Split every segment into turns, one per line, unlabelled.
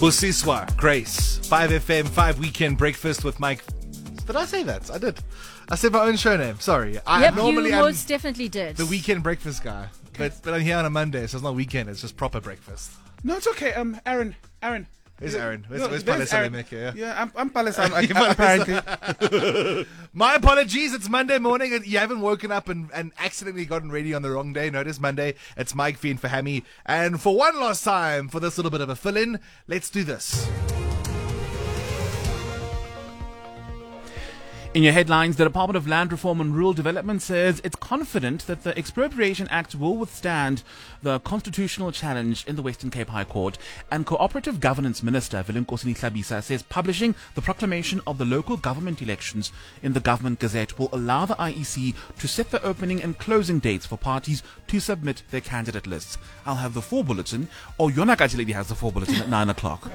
Busiswa, Grace, 5FM, 5 Weekend Breakfast with Mike. Did I say that? I did. I said my own show name. Sorry.
Yep, you most definitely did.
The Weekend Breakfast guy. But I'm here on a Monday, so it's not weekend. It's just proper breakfast.
No, it's okay. Aaron.
Where's Aaron? Where's
there's
Aaron?
Aaron. Yeah, I'm Palestine, apparently.
My apologies. It's Monday morning and you haven't woken up and accidentally gotten ready on the wrong day. No, it is Monday. It's Mike V and Fahami. And for one last time, for this little bit of a fill-in, let's do this.
In your headlines, the Department of Land Reform and Rural Development says it's confident that the Expropriation Act will withstand the constitutional challenge in the Western Cape High Court. And Cooperative Governance Minister Vilenkosini Hlabisa says publishing the proclamation of the local government elections in the Government Gazette will allow the IEC to set the opening and closing dates for parties to submit their candidate lists. I'll have the full bulletin, or Yona Gajaledi has the full bulletin at 9 o'clock.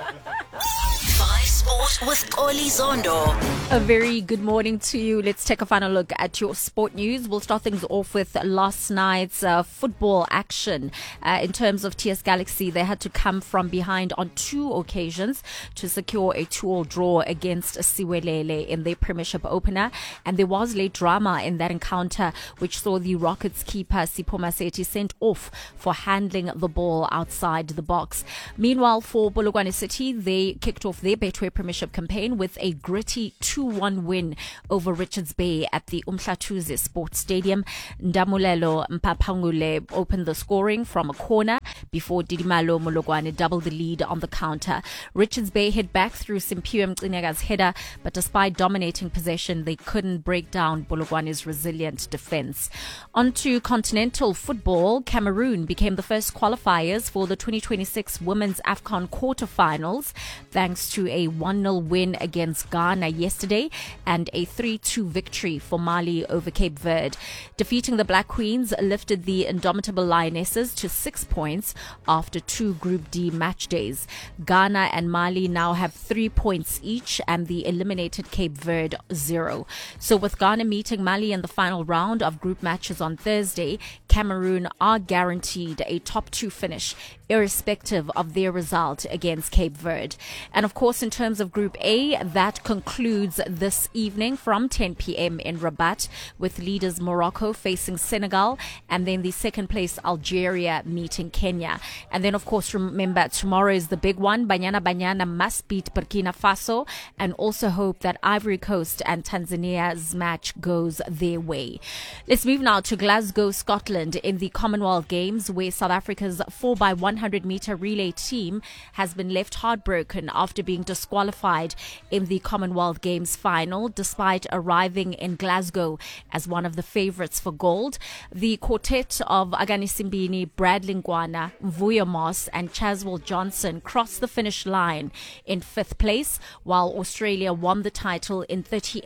Sport with Oli Zondo.
A very good morning to you. Let's take a final look at your sport news. We'll start things off with last night's football action. In terms of TS Galaxy, they had to come from behind on 2 occasions to secure a 2-2 draw against Siwelele in their Premiership opener. And there was late drama in that encounter, which saw the Rockets keeper Sipho Maseti sent off for handling the ball outside the box. Meanwhile, for Polokwane City, they kicked off their Betway Premiership campaign with a gritty 2-1 win over Richards Bay at the Umhlatuze Sports Stadium. Ndamulelo Mpapangule opened the scoring from a corner before Didimalo Molokwane doubled the lead on the counter. Richards Bay hit back through Simpiwe Mcinaga's header, but despite dominating possession, they couldn't break down Polokwane's resilient defense. On to continental football, Cameroon became the first qualifiers for the 2026 Women's AFCON quarterfinals thanks to a 1-0 win against Ghana yesterday and a 3-2 victory for Mali over Cape Verde. Defeating the Black Queens lifted the indomitable Lionesses to 6 points after 2 Group D match days. Ghana and Mali now have 3 points each and the eliminated Cape Verde 0. So with Ghana meeting Mali in the final round of group matches on Thursday, Cameroon are guaranteed a top 2 finish irrespective of their result against Cape Verde. And of course, in terms of Group A, that concludes this evening from 10 p.m. in Rabat with leaders Morocco facing Senegal and then the second place Algeria meeting Kenya. And then of course, remember, tomorrow is the big one. Banyana must beat Burkina Faso and also hope that Ivory Coast and Tanzania's match goes their way. Let's move now to Glasgow, Scotland in the Commonwealth Games, where South Africa's 4x100 meter relay team has been left heartbroken after being disqualified in the Commonwealth Games final despite arriving in Glasgow as one of the favourites for gold. The quartet of Agani Simbini, Bradley Ngwana, Mvuyo Moss and Chaswell Johnson crossed the finish line in 5th place, while Australia won the title in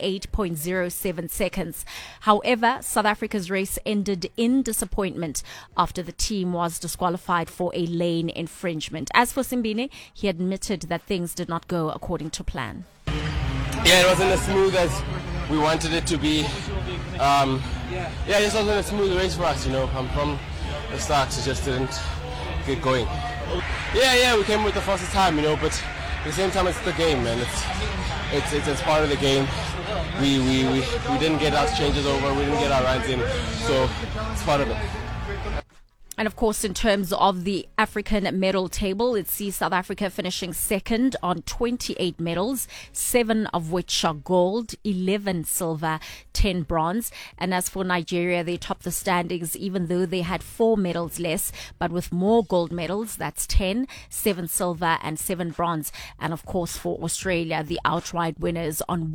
38.07 seconds. However, South Africa's race ended in disappointment after the team was disqualified for a lane infringement. As for Simbini, he admitted that things did not go according to plan.
Yeah, it wasn't as smooth as we wanted it to be. It just wasn't a smooth race for us, from the start, it just didn't get going. Yeah, we came with the fastest time, but at the same time it's the game, man. It's part of the game. We didn't get our changes over, we didn't get our runs in, so it's part of it.
And of course, in terms of the African medal table, it sees South Africa finishing second on 28 medals, 7 of which are gold, 11 silver, 10 bronze. And as for Nigeria, they top the standings even though they had 4 medals less, but with more gold medals, that's 10, 7 silver and 7 bronze. And of course, for Australia, the outright winners on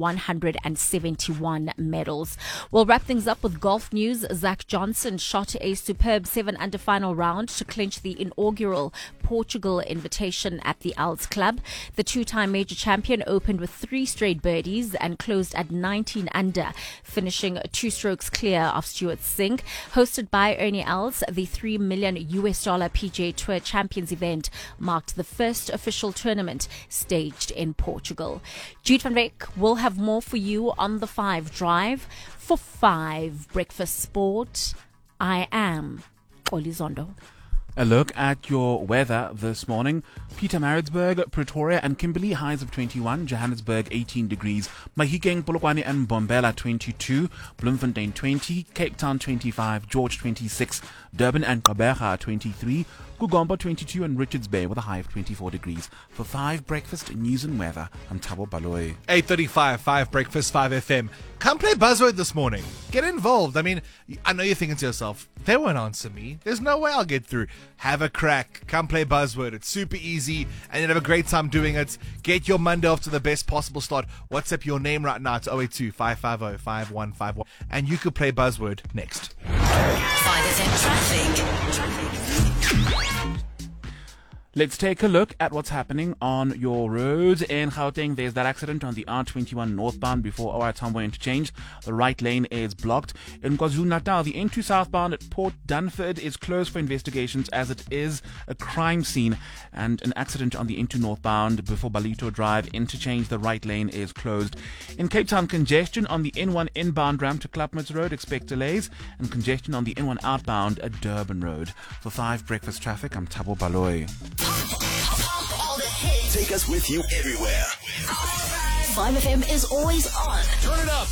171 medals. We'll wrap things up with golf news. Zach Johnson shot a superb 7-under final round to clinch the inaugural Portugal invitation at the Alps Club. The 2-time major champion opened with 3 straight birdies and closed at 19 under, finishing 2 strokes clear of Stuart Sink. Hosted by Ernie Els, the $3 million PGA Tour Champions event marked the first official tournament staged in Portugal. Jude van Wyk will have more for you on the 5 Drive. For 5 Breakfast Sport, I am Oli Zondo.
A look at your weather this morning. Pietermaritzburg, Pretoria and Kimberley, highs of 21. Johannesburg, 18 degrees. Mahikeng, Polokwane and Mbombela, 22. Bloemfontein, 20. Cape Town, 25. George, 26. Durban and Gqeberha, 23. Kugomba, 22. And Richards Bay with a high of 24 degrees. For 5 Breakfast News and Weather, I'm Thabo Baloyi.
8:35, 5 Breakfast, 5 FM. Come play Buzzword this morning. Get involved. I mean, I know you're thinking to yourself, they won't answer me. There's no way I'll get through. Have a crack. Come play Buzzword. It's super easy and you'll have a great time doing it. Get your Monday off to the best possible start. WhatsApp your name right now to 082-550-5151 and you could play Buzzword next.
5FM traffic.
Let's take a look at what's happening on your roads. In Gauteng, there's that accident on the R21 northbound before OR Tambo interchange. The right lane is blocked. In KwaZulu-Natal, the N2 southbound at Port Dunford is closed for investigations as it is a crime scene. And an accident on the N2 northbound before Balito Drive interchange, the right lane is closed. In Cape Town, congestion on the N1 inbound ramp to Klapmuts Road, expect delays. And congestion on the N1 outbound at Durban Road. For 5 Breakfast Traffic, I'm Thabo Baloyi.
Take us with you everywhere.
5FM is always on.
Turn it up.